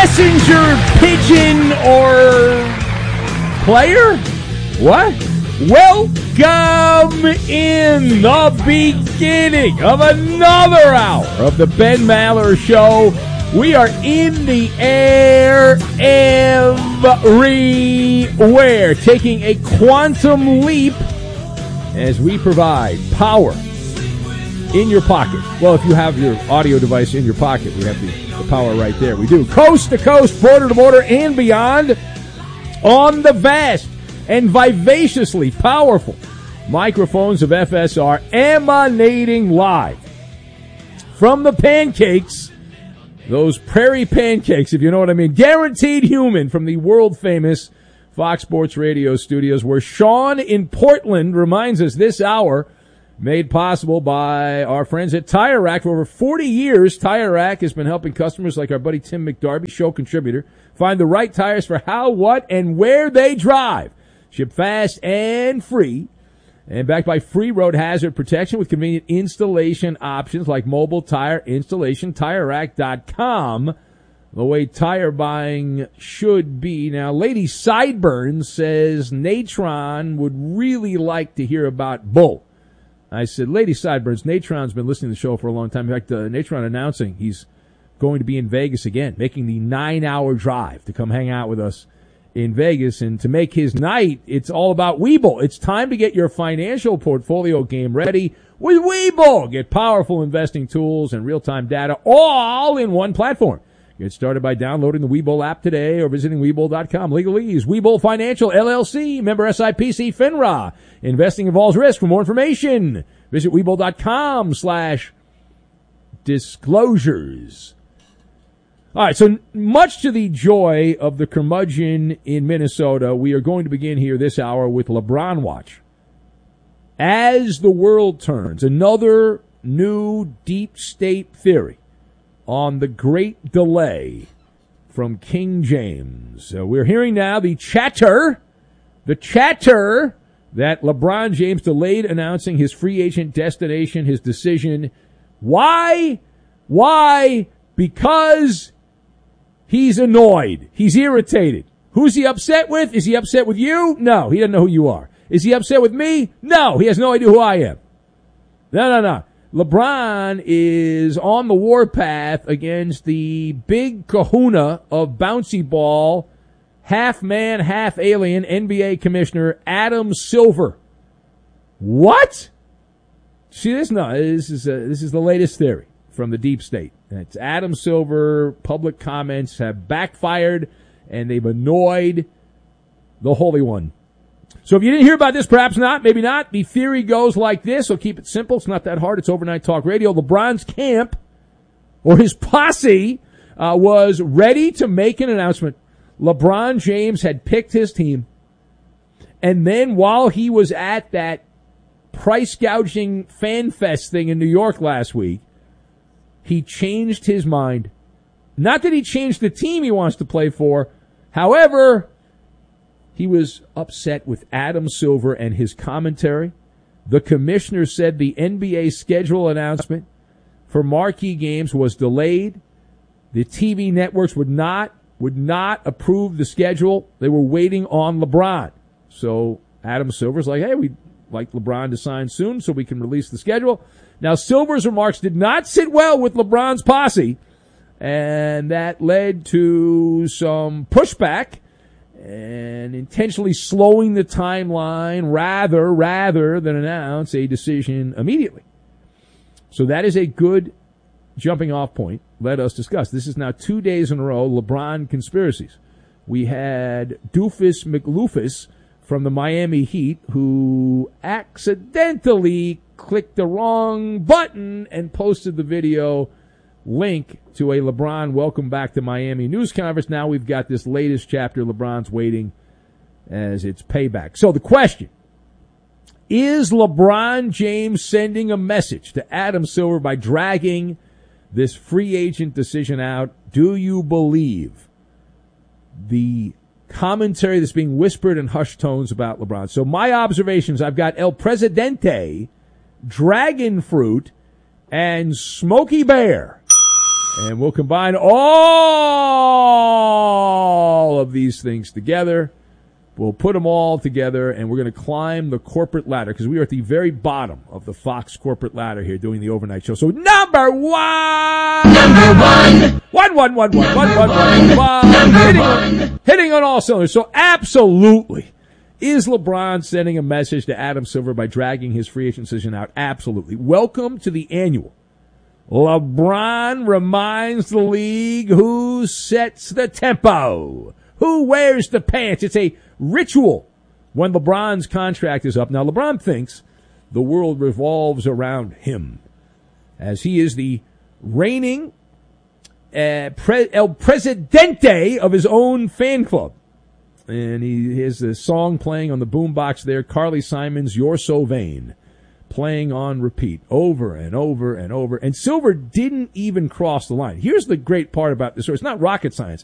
messenger, pigeon, or player? What? Welcome in the beginning of another hour of the Ben Maller Show. We are in the air everywhere, taking a quantum leap as we provide power in your pocket. Well, if you have your audio device in your pocket, we have the power right there. We do. Coast to coast, border to border, and beyond on the vast and vivaciously powerful microphones of FSR, emanating live from the pancakes, those prairie pancakes, if you know what I mean, guaranteed human, from the world-famous Fox Sports Radio studios, where Sean in Portland reminds us this hour, made possible by our friends at Tire Rack. For over 40 years, Tire Rack has been helping customers like our buddy Tim McDarby, show contributor, find the right tires for how, what, and where they drive. Ship fast and free, and backed by free road hazard protection with convenient installation options like mobile tire installation. TireRack.com, the way tire buying should be. Now, Lady Sideburns says Natron would really like to hear about Bull. I said, Lady Sideburns, Natron's been listening to the show for a long time. In fact, Natron announcing he's going to be in Vegas again, making the 9-hour drive to come hang out with us in Vegas. And to make his night, it's all about Webull. It's time to get your financial portfolio game ready with Webull. Get powerful investing tools and real-time data all in one platform. Get started by downloading the Webull app today or visiting Webull.com. Legalese, Webull Financial, LLC, member SIPC, FINRA. Investing involves risk. For more information, visit Webull.com/disclosures. All right, so much to the joy of the curmudgeon in Minnesota, we are going to begin here this hour with LeBron Watch. As the world turns, another new deep state theory on the great delay from King James. We're hearing now the chatter that LeBron James delayed announcing his free agent destination, his decision. Why? Because he's annoyed. He's irritated. Who's he upset with? Is he upset with you? No, he doesn't know who you are. Is he upset with me? No, he has no idea who I am. No. LeBron is on the warpath against the big kahuna of bouncy ball, half man, half alien NBA commissioner Adam Silver. What? See this? No, this is the latest theory from the deep state. It's Adam Silver. Public comments have backfired, and they've annoyed the Holy One. So if you didn't hear about this, perhaps not, maybe not. The theory goes like this. So keep it simple. It's not that hard. It's overnight talk radio. LeBron's camp, or his posse, was ready to make an announcement. LeBron James had picked his team. And then while he was at that price gouging fan fest thing in New York last week, he changed his mind. Not that he changed the team he wants to play for. However, he was upset with Adam Silver and his commentary. The commissioner said the NBA schedule announcement for marquee games was delayed. The TV networks would not approve the schedule. They were waiting on LeBron. So Adam Silver's like, hey, we'd like LeBron to sign soon so we can release the schedule. Now, Silver's remarks did not sit well with LeBron's posse, and that led to some pushback and intentionally slowing the timeline rather than announce a decision immediately. So that is a good jumping off point. Let us discuss. This is now 2 days in a row, LeBron conspiracies. We had Doofus McLoofus from the Miami Heat, who accidentally clicked the wrong button and posted the video link to a LeBron welcome back to Miami news conference. Now we've got this latest chapter. LeBron's waiting as it's payback. So the question, is LeBron James sending a message to Adam Silver by dragging this free agent decision out? Do you believe the commentary that's being whispered in hushed tones about LeBron? So my observations, I've got El Presidente, Dragon Fruit, and Smokey Bear. And we'll combine all of these things together. We'll put them all together, and we're going to climb the corporate ladder, because we are at the very bottom of the Fox corporate ladder here doing the overnight show. So number one! Hitting on all cylinders. So absolutely. Is LeBron sending a message to Adam Silver by dragging his free agent decision out? Absolutely. Welcome to the annual LeBron reminds the league who sets the tempo, who wears the pants. It's a ritual when LeBron's contract is up. Now, LeBron thinks the world revolves around him, as he is the reigning El Presidente of his own fan club. And he has a song playing on the boombox there, Carly Simon's You're So Vain, playing on repeat over and over and over. And Silver didn't even cross the line. Here's the great part about this story. It's not rocket science.